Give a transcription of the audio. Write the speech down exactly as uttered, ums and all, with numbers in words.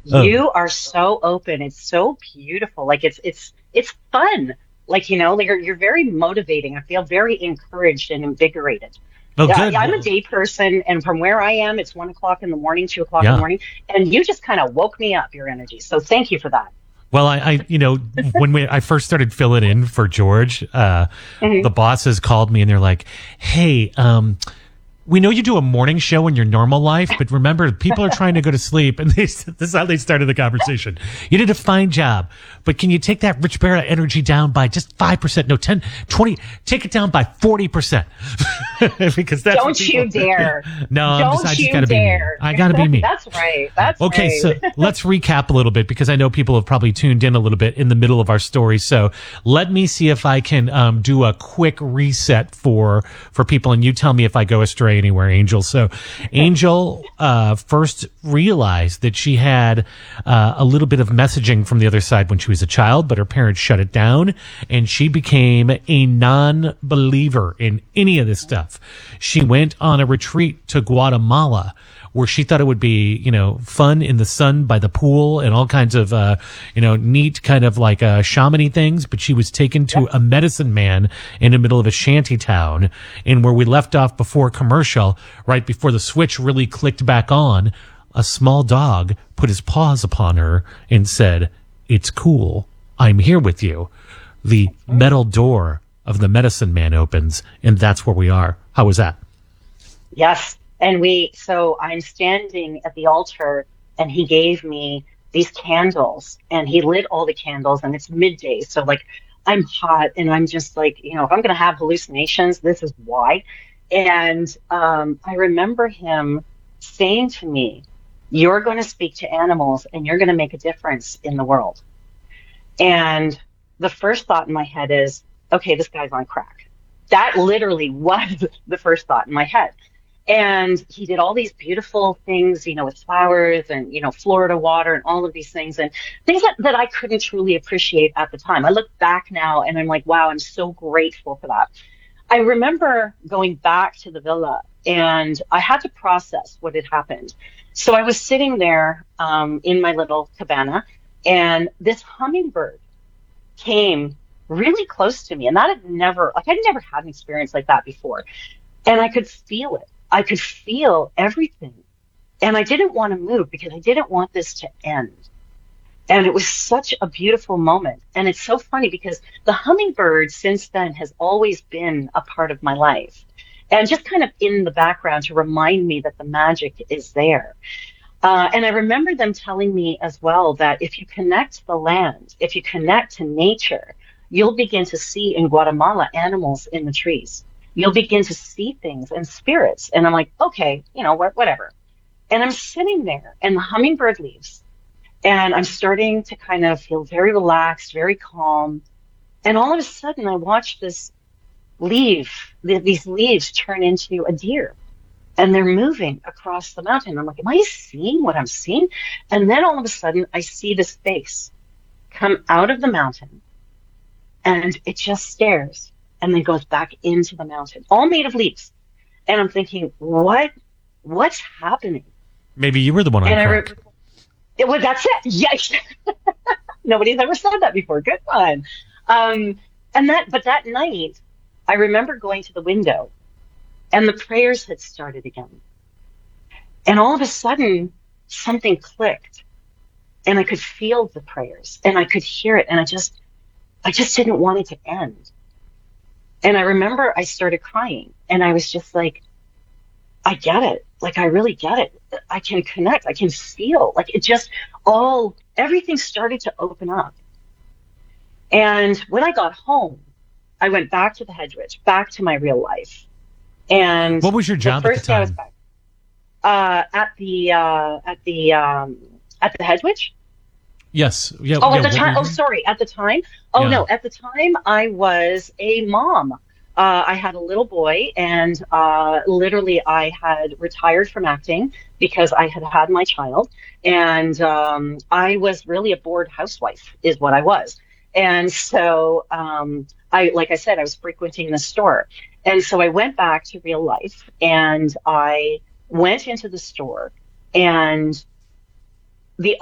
Oh, You are so open. It's so beautiful. Like it's it's it's fun. Like, you know, like you're you're very motivating. I feel very encouraged and invigorated. oh, Yeah, good. I'm a Well, day person, and from where I am, it's one o'clock in the morning, two o'clock in the yeah. morning, and you just kind of woke me up, your energy. So thank you for that. Well, I, I, you know, when we I first started filling in for George, uh, the Mhm. bosses called me and they're like, "Hey, um, we know you do a morning show in your normal life, but remember, people are trying to go to sleep." And they, this is how they started the conversation. You did a fine job, but can you take that Rich Barra energy down by just five percent? No, ten, twenty, take it down by forty percent. Because that's what Don't people, you dare. no, I'm just, I Don't just you gotta be me. dare. I gotta be me. That's right. That's Okay, right. so let's recap a little bit because I know people have probably tuned in a little bit in the middle of our story. So let me see if I can um, do a quick reset for for people, and you tell me if I go astray anywhere, Angel. So Angel uh, first realized that she had uh, a little bit of messaging from the other side when she was a child, but her parents shut it down, and she became a non-believer in any of this stuff. She went on a retreat to Guatemala where she thought it would be, you know, fun in the sun by the pool and all kinds of, uh, you know, neat kind of like uh, shamany things. But she was taken to a medicine man in the middle of a shanty town. And where we left off before commercial, right before the switch really clicked back on, a small dog put his paws upon her and said, "It's cool. I'm here with you." The metal door of the medicine man opens, and that's where we are. How was that? Yes. And we, so I'm standing at the altar and he gave me these candles and he lit all the candles and it's midday. So like I'm hot and I'm just like, you know, if I'm going to have hallucinations, this is why. And um, I remember him saying to me, "You're going to speak to animals and you're going to make a difference in the world." And the first thought in my head is, okay, this guy's on crack. That literally was the first thought in my head. And he did all these beautiful things, you know, with flowers and, you know, Florida water and all of these things and things that, that I couldn't truly appreciate at the time. I look back now and I'm like, wow, I'm so grateful for that. I remember going back to the villa and I had to process what had happened. So I was sitting there um, in my little cabana and this hummingbird came really close to me. And that had never, like, I'd never had an experience like that before. And I could feel it. I could feel everything. And I didn't want to move because I didn't want this to end. And it was such a beautiful moment. And it's so funny because the hummingbird since then has always been a part of my life and just kind of in the background to remind me that the magic is there. Uh, and I remember them telling me as well that if you connect to the land, if you connect to nature, you'll begin to see in Guatemala animals in the trees. You'll begin to see things and spirits. And I'm like, okay, you know, wh- whatever. And I'm sitting there and the hummingbird leaves and I'm starting to kind of feel very relaxed, very calm. And all of a sudden I watch this leaf, th- these leaves turn into a deer and they're moving across the mountain. I'm like, am I seeing what I'm seeing? And then all of a sudden I see this face come out of the mountain and it just stares and then goes back into the mountain, all made of leaves. And I'm thinking, what, what's happening? Maybe you were the one on And I, re- crack. it was, that's it. Yes. Nobody's ever said that before. Good one. Um, and that, but that night, I remember going to the window and the prayers had started again. And all of a sudden, something clicked and I could feel the prayers and I could hear it. And I just, I just didn't want it to end. And I remember I started crying and I was just like, I get it. Like, I really get it. I can connect. I can feel like it just all, everything started to open up. And when I got home, I went back to the Hedgeridge, back to my real life. And What was your the job at the first day I was time? back, uh, at the, uh, at the, um, at the Hedgeridge. Yes. Yeah. Oh, yeah, at the what time. were Oh, you- sorry. At the time. Oh, Yeah. no. At the time, I was a mom. Uh, I had a little boy, and uh, literally, I had retired from acting because I had had my child, and um, I was really a bored housewife, is what I was. And so, um, I, like I said, I was frequenting the store, and so I went back to real life, and I went into the store, and